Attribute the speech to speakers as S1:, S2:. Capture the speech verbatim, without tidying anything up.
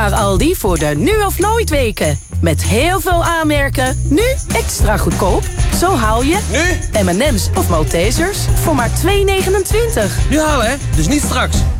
S1: naar Aldi voor de nu of nooit weken. Met heel veel aanmerken, nu extra goedkoop. Zo haal je
S2: Nu?
S1: M en M's of Maltesers voor maar twee negenentwintig.
S2: Nu halen, hè? Dus niet straks.